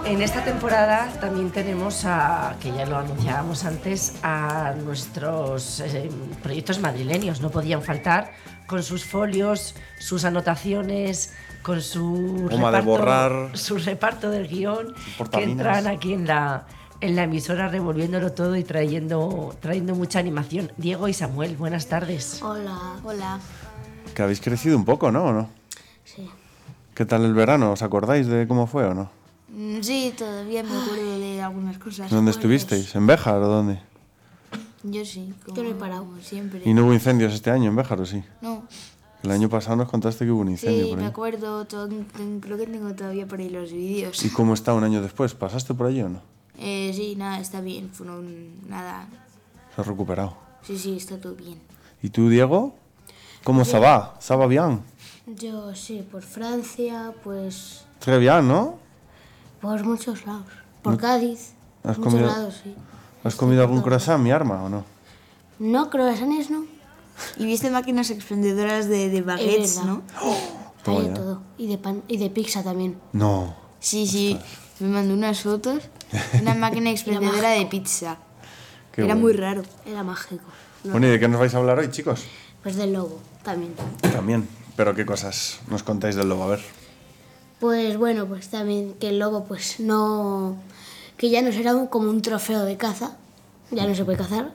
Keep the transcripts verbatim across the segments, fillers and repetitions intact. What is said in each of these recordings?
En esta temporada también tenemos, a, que ya lo anunciábamos antes, a nuestros eh, proyectos madrileños. No podían faltar con sus folios, sus anotaciones, con su Goma de reparto, borrar, su reparto del guión, que portaminas. entran aquí en la, en la emisora revolviéndolo todo y trayendo, trayendo mucha animación. Diego y Samuel, buenas tardes. Hola. Hola. Que habéis crecido un poco, ¿no? ¿O no? Sí. ¿Qué tal el verano? ¿Os acordáis de cómo fue o no? Mm, Sí, todavía me acuerdo de algunas cosas. ¿Dónde estuvisteis? ¿En Béjar o dónde? Yo sí, como, Yo no he parado. como siempre. ¿Y no hubo incendios este año en Béjar o sí? No, El año pasado nos contaste que hubo un incendio sí, por me ahí. acuerdo, todo- ten- creo que tengo todavía por ahí los vídeos. ¿Y cómo está un año después? ¿Pasaste por allí o no? Eh, sí, nada, está bien, fue un- nada, ¿Se ha recuperado? sí, sí, está todo bien. ¿Y tú, Diego? ¿Cómo se va? ¿Se va bien? Yo sí, por Francia, pues Très bien, ¿no? por muchos lados. Por Cádiz, ¿Has muchos comido- lados, sí. ¿Has comido algún croissant, mi arma, o no? No, croissants no. Y viste máquinas expendedoras de, de baguettes, verdad. ¿no? Toma Hay de ya. todo. Y de pan y de pizza también. No. Sí, sí, me mandó unas fotos, una máquina expendedora de pizza. Qué Era bueno. muy raro. Era mágico. No, Bueno, ¿y de qué nos vais a hablar hoy, chicos? pues del lobo, también. También. ¿Pero qué cosas nos contáis del lobo? A ver. Pues bueno, pues también que el lobo pues no... que ya no será un- como un trofeo de caza. Ya no se puede cazar.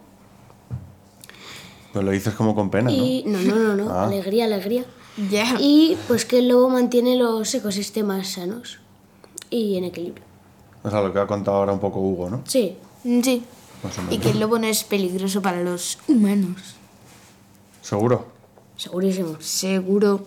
Pero lo dices como con pena, Y no, no, no, no. Ah. Alegría, alegría. Ya. Y pues que el lobo mantiene los ecosistemas sanos y en equilibrio. ¿no? O sea, lo que ha contado ahora un poco Hugo, ¿no? Sí. Sí. Más o menos. Y que el lobo no es peligroso para los humanos. ¿Seguro? Segurísimo. Seguro.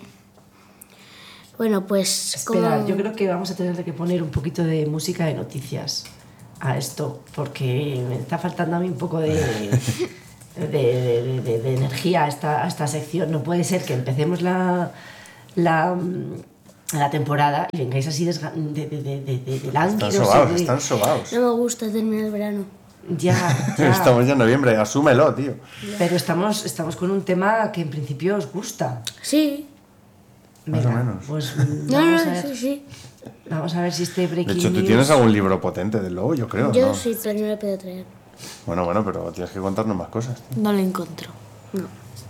Bueno, pues Espera, como... yo creo que vamos a tener que poner un poquito de música de noticias a esto, porque me está faltando a mí un poco de, de, de- de- de energía a esta, a esta sección. No puede ser que empecemos la, la, la temporada y vengáis así desga- de, de, de, de, de Están lánguidos y sobados, de- están sobados. No me gusta terminar el verano. Ya, ya. Estamos ya en noviembre, asúmelo, tío. Pero estamos, estamos con un tema que en principio os gusta. Sí. Más o Venga, menos. pues No, vamos a no, ver. sí, sí. Vamos a ver si este breaking De hecho, tú news- tienes algún libro potente del lobo, yo creo, Yo ¿no? sí, pero no le puedo traer. Bueno, bueno, pero tienes que contarnos más cosas, tío. No lo encontró. No.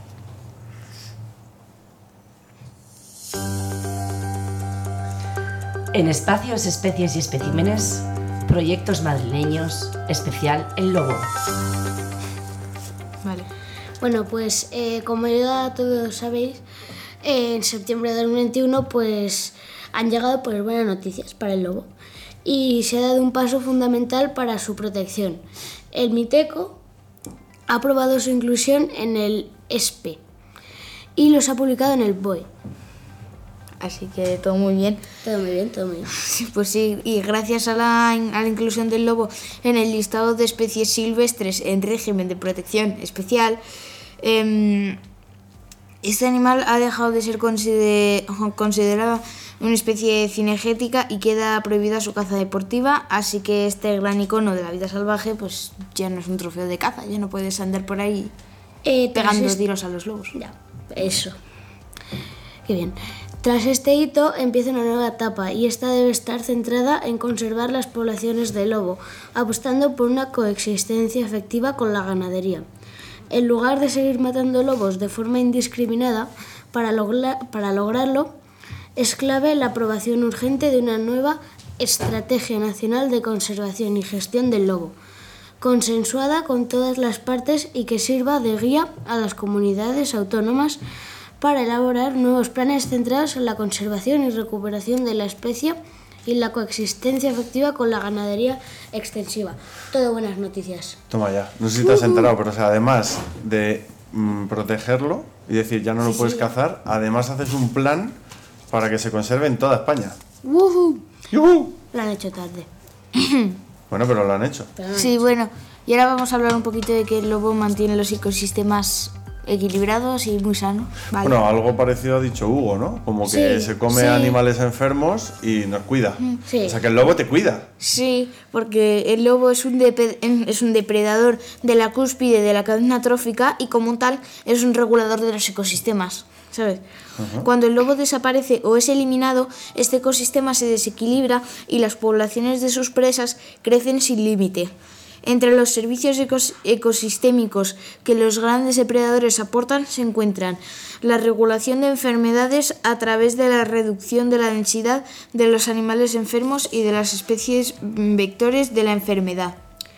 En espacios, especies y especímenes, proyectos madrileños, especial El Lobo. Vale. Bueno, pues eh, como ya todos sabéis, eh, en septiembre de dos mil veintiuno pues han llegado pues buenas noticias para el lobo y se ha dado un paso fundamental para su protección. El Miteco ha aprobado su inclusión en el E S P E y los ha publicado en el B O E. Así que todo muy bien. Todo muy bien, todo muy bien. Sí, pues sí, y gracias a la, a la inclusión del lobo en el listado de especies silvestres en régimen de protección especial, em, este animal ha dejado de ser consider- considerada una especie cinegética y queda prohibida su caza deportiva, así que este gran icono de la vida salvaje pues ya no es un trofeo de caza, ya no puedes andar por ahí Eh, tras pegando este- tiros a los lobos. Ya, eso. Qué bien. Tras este hito empieza una nueva etapa y esta debe estar centrada en conservar las poblaciones de lobo, apostando por una coexistencia efectiva con la ganadería. En lugar de seguir matando lobos de forma indiscriminada, para, logla- para lograrlo es clave la aprobación urgente de una nueva Estrategia Nacional de Conservación y Gestión del Lobo, consensuada con todas las partes y que sirva de guía a las comunidades autónomas para elaborar nuevos planes centrados en la conservación y recuperación de la especie y la coexistencia efectiva con la ganadería extensiva. Todo buenas noticias. Toma ya. No sé si te has enterado, pero o sea, además de mm, protegerlo y decir ya no lo puedes cazar, además haces un plan para que se conserve en toda España. ¡Woohoo! ¡Yujú! Lo han hecho tarde. Bueno, pero lo han hecho. Pero no. Sí, bueno, y ahora vamos a hablar un poquito de que el lobo mantiene los ecosistemas equilibrados y muy sanos. Vale. Bueno, algo parecido ha dicho Hugo, ¿no? Como que Sí, se come sí. animales enfermos y nos cuida. Sí. O sea, que el lobo te cuida. Sí, porque el lobo es un, depe- es un depredador de la cúspide de la cadena trófica y como tal es un regulador de los ecosistemas, ¿sabes? Uh-huh. Cuando el lobo desaparece o es eliminado, este ecosistema se desequilibra y las poblaciones de sus presas crecen sin límite. Entre los servicios ecos- ecosistémicos que los grandes depredadores aportan se encuentran la regulación de enfermedades a través de la reducción de la densidad de los animales enfermos y de las especies vectores de la enfermedad.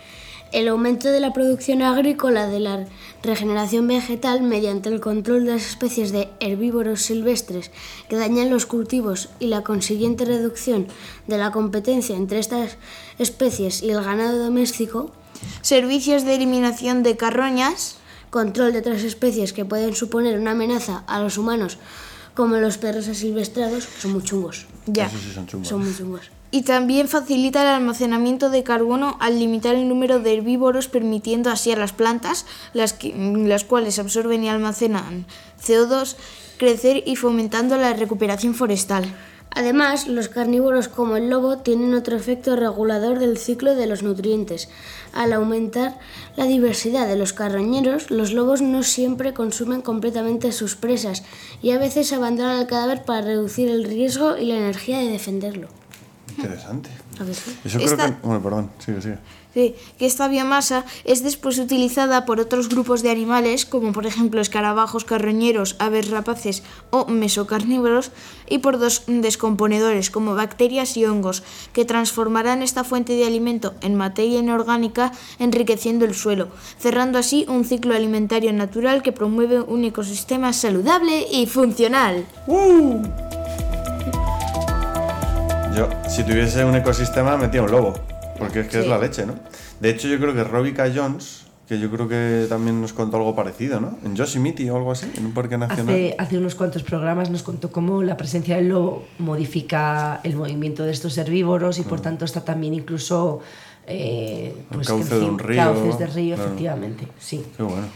El aumento de la producción agrícola, de la regeneración vegetal mediante el control de las especies de herbívoros silvestres que dañan los cultivos y la consiguiente reducción de la competencia entre estas especies y el ganado doméstico. Servicios de eliminación de carroñas. Control de otras especies que pueden suponer una amenaza a los humanos, como los perros asilvestrados, que son muy chungos. Ya. Esos sí son chungos. Son muy chungos. Y también facilita el almacenamiento de carbono al limitar el número de herbívoros, permitiendo así a las plantas, las, que, las cuales absorben y almacenan C O dos, crecer y fomentando la recuperación forestal. Además, los carnívoros como el lobo tienen otro efecto regulador del ciclo de los nutrientes. Al aumentar la diversidad de los carroñeros, los lobos no siempre consumen completamente sus presas y a veces abandonan el cadáver para reducir el riesgo y la energía de defenderlo. Interesante. ¿A ver si? Eso creo Esta- que... Bueno, perdón, sigue, sigue. Sí, que esta biomasa es después utilizada por otros grupos de animales, como por ejemplo escarabajos, carroñeros, aves rapaces o mesocarnívoros, y por dos descomponedores, como bacterias y hongos, que transformarán esta fuente de alimento en materia inorgánica, enriqueciendo el suelo, cerrando así un ciclo alimentario natural que promueve un ecosistema saludable y funcional. Yo, si tuviese un ecosistema, metía un lobo. Porque es que Sí. es la leche, ¿no? De hecho, yo creo que Robica Jones, que yo creo que también nos contó algo parecido, ¿no? En Yosemite o algo así, en un parque nacional. Hace, hace unos cuantos programas nos contó cómo la presencia del lobo modifica el movimiento de estos herbívoros y por tanto está también incluso eh, El pues, cauce de creci- un río, cauces de río, claro. efectivamente, sí. Qué bueno.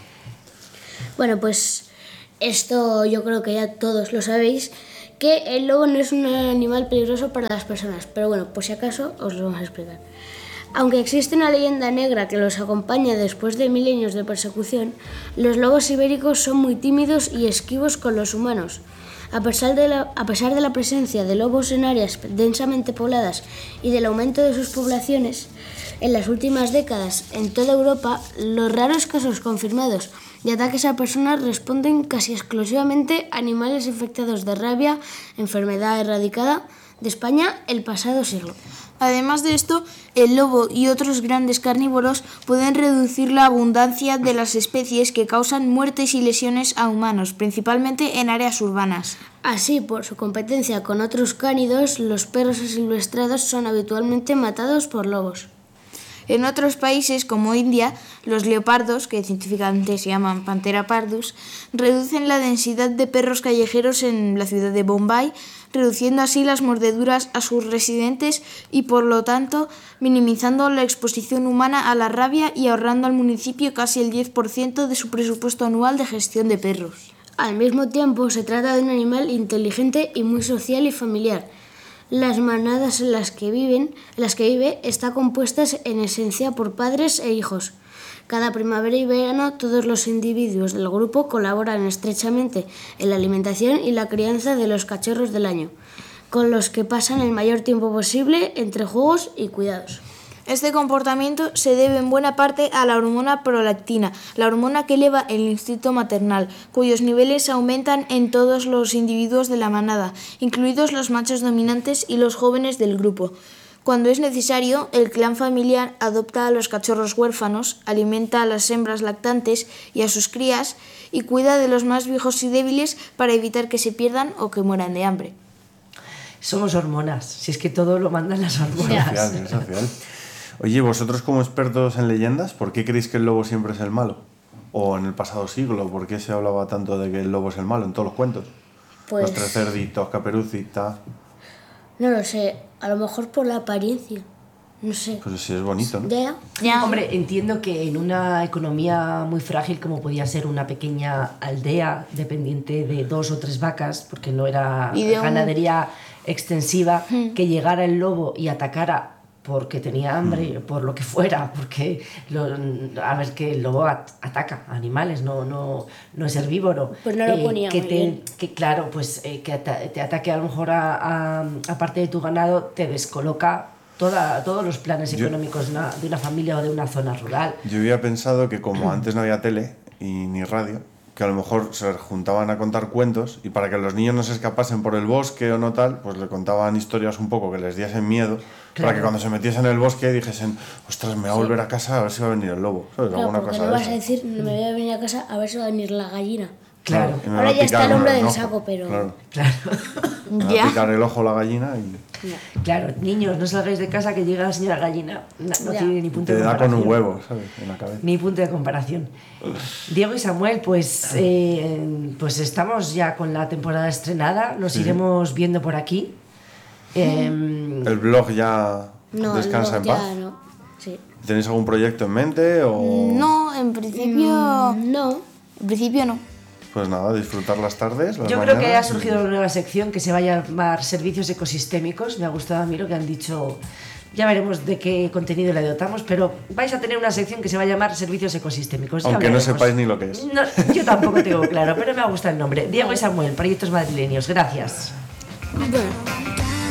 Bueno, pues esto yo creo que ya todos lo sabéis, que el lobo no es un animal peligroso para las personas, pero bueno, por si acaso os lo vamos a explicar. Aunque existe una leyenda negra que los acompaña después de milenios de persecución, los lobos ibéricos son muy tímidos y esquivos con los humanos. A pesar de la, a pesar de la presencia de lobos en áreas densamente pobladas y del aumento de sus poblaciones, en las últimas décadas en toda Europa, los raros casos confirmados de ataques a personas responden casi exclusivamente a animales infectados de rabia, enfermedad erradicada de España el pasado siglo. Además de esto, el lobo y otros grandes carnívoros pueden reducir la abundancia de las especies que causan muertes y lesiones a humanos, principalmente en áreas urbanas. Así, por su competencia con otros cánidos, los perros asilvestrados son habitualmente matados por lobos. En otros países, como India, los leopardos, que científicamente se llaman Panthera pardus, reducen la densidad de perros callejeros en la ciudad de Bombay, reduciendo así las mordeduras a sus residentes y, por lo tanto, minimizando la exposición humana a la rabia y ahorrando al municipio casi el diez por ciento de su presupuesto anual de gestión de perros. Al mismo tiempo, se trata de un animal inteligente y muy social y familiar. Las manadas en las que viven, en las que vive, están compuestas en esencia por padres e hijos. Cada primavera y verano todos los individuos del grupo colaboran estrechamente en la alimentación y la crianza de los cachorros del año, con los que pasan el mayor tiempo posible entre juegos y cuidados. Este comportamiento se debe en buena parte a la hormona prolactina, la hormona que eleva el instinto maternal, cuyos niveles aumentan en todos los individuos de la manada, incluidos los machos dominantes y los jóvenes del grupo. Cuando es necesario, el clan familiar adopta a los cachorros huérfanos, alimenta a las hembras lactantes y a sus crías y cuida de los más viejos y débiles para evitar que se pierdan o que mueran de hambre. Somos hormonas, si es que todo lo mandan las hormonas. Social, es social. Oye, vosotros como expertos en leyendas, ¿por qué creéis que el lobo siempre es el malo? O en el pasado siglo, ¿por qué se hablaba tanto de que el lobo es el malo en todos los cuentos? Pues Los tres cerditos, Caperucita... no lo sé, a lo mejor por la apariencia. No sé. Pues sí, es bonito, ¿no? Ya, Ya. Hombre, entiendo que en una economía muy frágil como podía ser una pequeña aldea dependiente de dos o tres vacas, porque no era Y de un- ganadería extensiva, que llegara el lobo y atacara porque tenía hambre, por lo que fuera, porque lo- a ver que el lobo at- ataca a animales, no, no, no es herbívoro. Pues no lo ponía que muy te, bien. que claro, pues eh, que ata- te ataque a lo mejor a, a, a parte de tu ganado, te descoloca toda, todos los planes Yo- económicos de una, de una familia o de una zona rural. Yo había pensado que como antes no había tele y ni radio, que a lo mejor se juntaban a contar cuentos y para que los niños no se escapasen por el bosque o no tal, pues le contaban historias un poco que les diesen miedo, para Claro. que cuando se metiesen en el bosque dijesen, ostras, me voy a volver a casa a ver si va a venir el lobo, ¿sabes? claro, Alguna porque cosa no de vas a esa. decir, me voy a venir a casa a ver si va a venir la gallina. Claro, Y me Ahora va a ya está picar el hombre un del ojo, saco, pero- Claro, claro, me va Ya. a picar el ojo la gallina y claro. Niños, no salgáis de casa que llega la señora gallina. No, no Ya. tiene ni punto te de da con comparación. un huevo, ¿sabes? En la cabeza. Ni punto de comparación. Diego y Samuel, pues, eh, pues estamos ya con la temporada estrenada. Nos Sí. iremos viendo por aquí. Eh, El blog ya No, descansa el en blog paz. ya no. Sí. ¿Tenéis algún proyecto en mente o...? No, en principio. Mm, no. En principio no. Pues nada, disfrutar las tardes, las Yo creo que ha mañanas y- surgido una nueva sección que se va a llamar Servicios Ecosistémicos. Me ha gustado a mí lo que han dicho. Ya veremos de qué contenido le dotamos, pero vais a tener una sección que se va a llamar Servicios Ecosistémicos. Ya Aunque no hablaremos. sepáis ni lo que es. No, yo tampoco tengo claro, pero me ha gustado el nombre. Diego y Samuel, Proyectos Madrileños. Gracias. Bueno.